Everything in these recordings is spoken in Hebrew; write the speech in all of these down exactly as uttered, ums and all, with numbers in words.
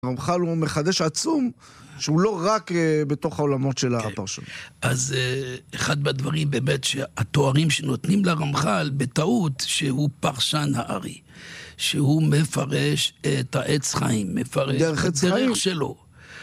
הרמח"ל הוא מחדש עצום, שהוא לא רק בתוך העולמות של הפרשנות. אז אחד בדברים באמת שהתוארים שנותנים לרמח"ל בטעות, שהוא פרשן הארי, שהוא מפרש את העץ חיים, מפרש דרך את הדרך שלו.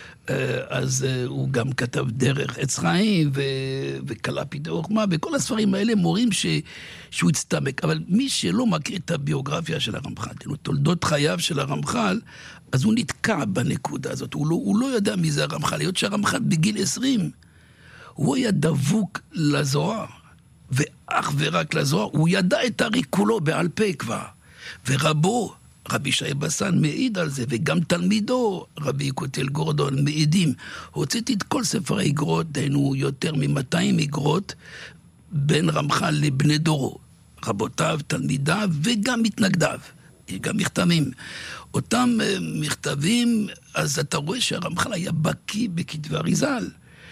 אז הוא גם כתב דרך עץ חיים וקלפי דרוחמה, וכל הספרים האלה מורים שהוא הצטמק. אבל מי שלא מכיר את הביוגרפיה של הרמח"ל, תולדות חייו של הרמח"ל, אז הוא נתקע בנקודה הזאת. הוא לא, הוא לא יודע מי זה הרמח"ל. להיות שהרמח"ל בגיל עשרים, הוא היה דבוק לזוהר, ואך ורק לזוהר. הוא ידע את הארי כולו בעל פה כבר. ורבו, רבי ישעיה בסן, מעיד על זה, וגם תלמידו, רבי יקותיאל גורדון, מעידים. הוצאתי את כל ספרי איגרות, דהיינו יותר מ-מאתיים איגרות, בין רמח"ל לבני דורו. רבותיו, תלמידיו, וגם מתנגדיו. גם מכתבים. אותם מכתבים, אז אתה רואה שהרמח"ל היה בקיא בכתבי אריז"ל.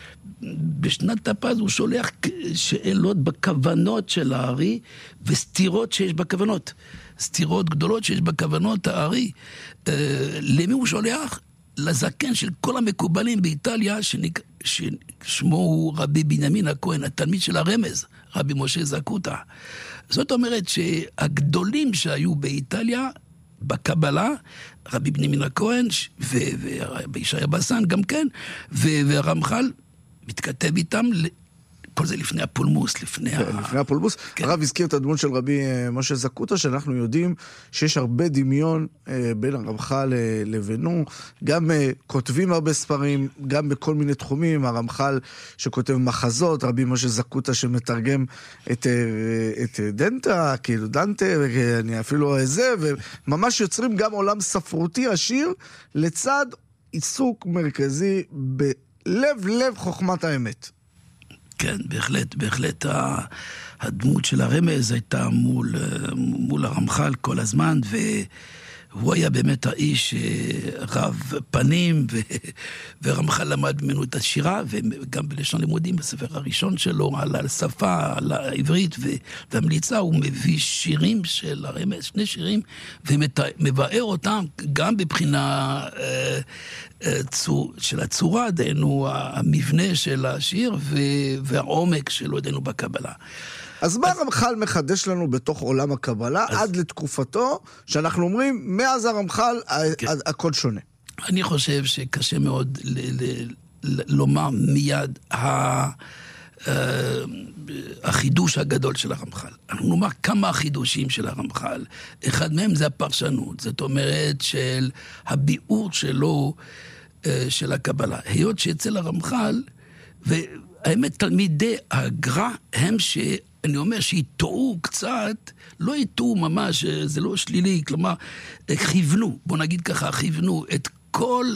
בשנת תפ"ז הוא שולח שאלות בכוונות של הארי, וסתירות שיש בכוונות. סתירות גדולות שיש בכוונות הארי. למי הוא שולח? לזקן של כל המקובלים באיטליה, שנק... ששמו הוא רבי בנימין הכהן, התלמיד של הרמז, רבי משה זקוטה. זאת אומרת שהגדולים שהיו באיטליה, בקבלה, רבי בנימין הכהן, ורבי ישעיה בסן גם כן, והרמח"ל מתכתב איתם, כל זה לפני הפולמוס, לפני ה... לפני הפולמוס. הרב הזכיר את הדמות של רבי משה זקוטה, שאנחנו יודעים שיש הרבה דמיון בין הרמח"ל לבינו, גם כותבים הרבה ספרים, גם בכל מיני תחומים, הרמח"ל שכותב מחזות, רבי משה זקוטה שמתרגם את, את דנטה, כאילו דנטה, ואני אפילו זה, וממש יוצרים גם עולם ספרותי עשיר, לצד עיסוק מרכזי בלב לב חוכמת האמת. כן, בהחלט, בהחלט הדמות של הרמז הייתה מול, מול הרמח"ל כל הזמן, והוא היה באמת האיש רב פנים, ו, ורמח"ל למד ממנו את השירה, וגם בלשון לימודים בספר הראשון שלו, על השפה, על העברית והמליצה, הוא מביא שירים של הרמז, שני שירים, ומבאר אותם גם בבחינה צור, של הצורה, דהיינו המבנה של השיר והעומק שלו, דהיינו בקבלה. אז מה הרמח"ל מחדש לנו בתוך עולם הקבלה אז... עד לתקופתו, שאנחנו אומרים, מאז הרמח"ל כן. הכל שונה? אני חושב שקשה מאוד ל- ל- ל- לומר מיד ה- החידוש הגדול של הרמח"ל. אנחנו נאמר כמה החידושים של הרמח"ל. אחד מהם זה הפרשנות, זאת אומרת של הביאור שלו של הקבלה. היות שאצל הרמח"ל, והאמת תלמידי הגר"א הם ש... אני אומר שיטעו קצת, לא יטעו ממש, זה לא שלילי, כלומר, כיוונו, בוא נגיד ככה, כיוונו את כל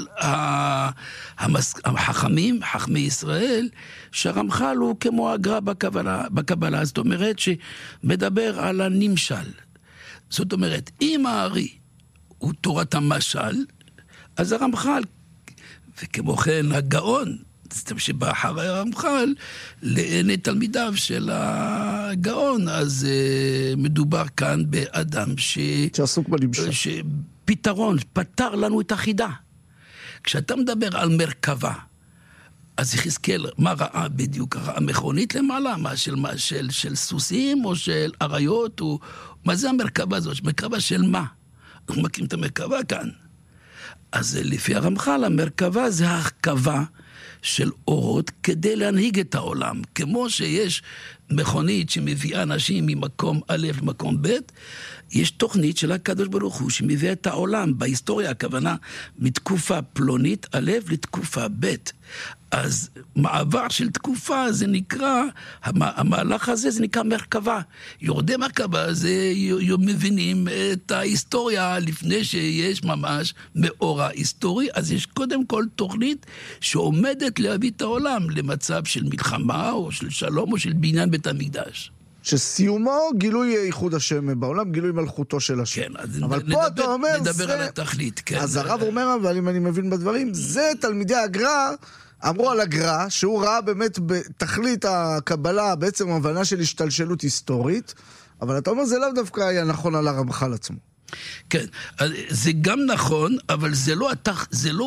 המס... החכמים, חכמי ישראל, שהרמח"ל הוא כמו הגר"א בקבלה, בקבלה, זאת אומרת שמדבר על הנמשל. זאת אומרת, אם הארי הוא תורת המשל, אז הרמח"ל, וכמו כן הגאון, שבא אחרי הרמח"ל לעיני תלמידיו של הגאון, אז uh, מדובר כאן באדם ש... שעסוק בנמשל. שפתרון, פתר לנו את החידה. כשאתה מדבר על מרכבה, אז יחזקאל, מה ראה בדיוק? ראה מכונית למעלה? מה של, מה, של, של סוסים או של אריות? או... מה זה המרכבה הזאת? מרכבה של מה? אנחנו מכירים את המרכבה כאן. אז לפי הרמח"ל, המרכבה זה הרכבה של אורות כדי להנהיג את העולם. כמו שיש מכונית שמביאה אנשים ממקום א' למקום ב', יש תוכנית של הקדוש ברוך הוא שמביאה את העולם בהיסטוריה, הכוונה מתקופה פלונית א' לתקופה ב'. אז מעבר של תקופה זה נקרא, המהלך הזה זה נקרא מרכבה. יורדי מרכבה זה מבינים את ההיסטוריה לפני שיש ממש מאורע היסטורי, אז יש קודם כל תוכנית שעומדת להביא את העולם למצב של מלחמה או של שלום או של בניין בית המקדש. שסיומו גילוי ייחוד השם בעולם, גילוי מלכותו של השם. כן, אז אבל נדבר, פה אתה אומר, נדבר זה... על התכלית, כן. אז הרב אומר, אבל אם אני מבין בדברים, זה תלמידי הגר"א, אמרו על הגר"א, שהוא ראה באמת בתכלית הקבלה, בעצם הבנה של השתלשלות היסטורית, אבל אתה אומר, זה לא דווקא היה נכון על הרמח"ל עצמו. כן, זה גם נכון, אבל זה לא, זה לא